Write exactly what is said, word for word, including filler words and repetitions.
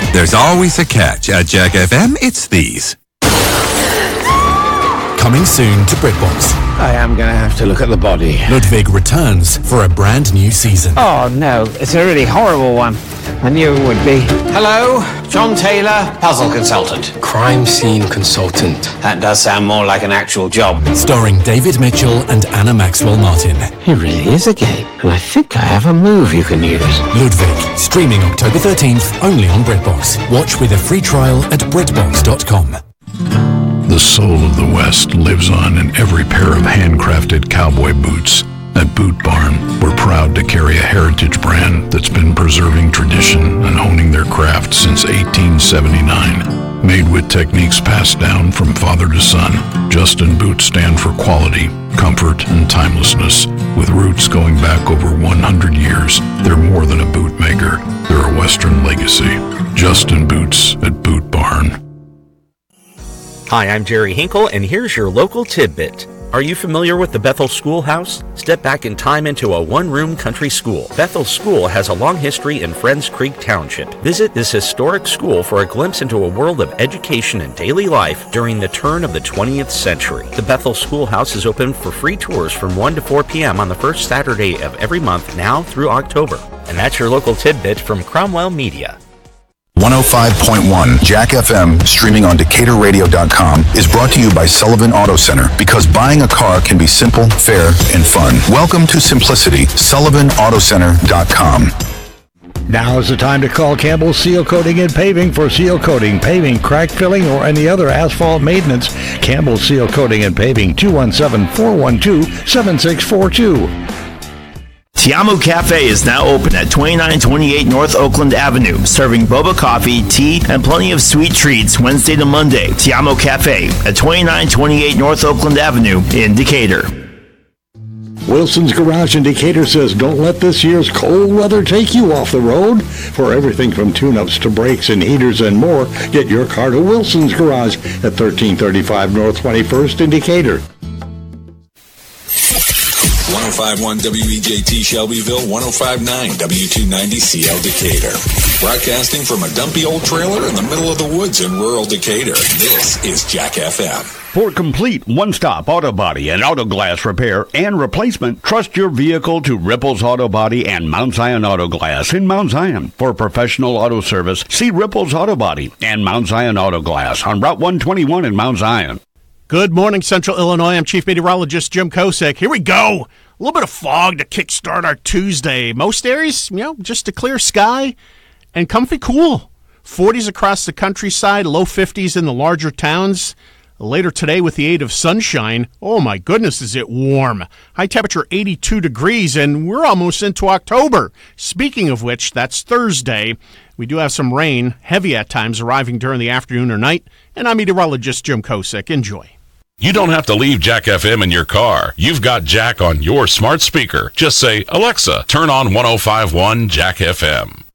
There's always a catch. At Jack F M, it's these. Coming soon to BritBox. I am going to have to look at the body. Ludwig returns for a brand new season. Oh, no. It's a really horrible one. I knew it would be. Hello, John Taylor, puzzle consultant. Crime scene consultant. That does sound more like an actual job. Starring David Mitchell and Anna Maxwell Martin. It really is a game, and I think I have a move you can use. Ludwig, streaming October thirteenth, only on BritBox. Watch with a free trial at Britbox dot com. The soul of the West lives on in every pair of handcrafted cowboy boots. At Boot Barn, we're proud to carry a heritage brand that's been preserving tradition and honing their craft since eighteen seventy-nine. Made with techniques passed down from father to son, Justin boots stand for quality, comfort, and timelessness. With roots going back over one hundred years, they're more than a boot maker. They're a Western legacy. Justin Boots at Boot Barn. Hi, I'm Jerry Hinkle, and here's your local tidbit. Are you familiar with the Bethel Schoolhouse? Step back in time into a one-room country school. Bethel School has a long history in Friends Creek Township. Visit this historic school for a glimpse into a world of education and daily life during the turn of the twentieth century. The Bethel Schoolhouse is open for free tours from one to four p.m. on the first Saturday of every month now through October. And that's your local tidbit from Cromwell Media. one oh five point one Jack F M, streaming on Decatur Radio dot com, is brought to you by Sullivan Auto Center, because buying a car can be simple, fair, and fun. Welcome to simplicity. Sullivan Auto Center dot com. Now is the time to call Campbell Seal Coating and Paving for seal coating, paving, crack filling, or any other asphalt maintenance. Campbell Seal Coating and Paving, two one seven, four one two, seven six four two. Tiamo Cafe is now open at twenty-nine twenty-eight North Oakland Avenue, serving boba coffee, tea, and plenty of sweet treats Wednesday to Monday. Tiamo Cafe at twenty-nine twenty-eight North Oakland Avenue in Decatur. Wilson's Garage in Decatur says, don't let this year's cold weather take you off the road. For everything from tune-ups to brakes and heaters and more, get your car to Wilson's Garage at thirteen thirty-five North twenty-first in Decatur. one oh five point one W E J T Shelbyville, one oh five point nine W two ninety C L Decatur. Broadcasting from a dumpy old trailer in the middle of the woods in rural Decatur, this is Jack F M. For complete one-stop auto body and auto glass repair and replacement, trust your vehicle to Ripples Auto Body and Mount Zion Auto Glass in Mount Zion. For professional auto service, see Ripples Auto Body and Mount Zion Auto Glass on Route one twenty-one in Mount Zion. Good morning, Central Illinois. I'm Chief Meteorologist Jim Kosick. Here we go. A little bit of fog to kickstart our Tuesday. Most areas, you know, just a clear sky and comfy cool. forties across the countryside, low fifties in the larger towns. Later today, with the aid of sunshine, oh my goodness, is it warm. High temperature eighty-two degrees, and we're almost into October. Speaking of which, that's Thursday. We do have some rain, heavy at times, arriving during the afternoon or night. And I'm meteorologist Jim Kosick. Enjoy. You don't have to leave Jack F M in your car. You've got Jack on your smart speaker. Just say, Alexa, turn on one oh five point one Jack F M.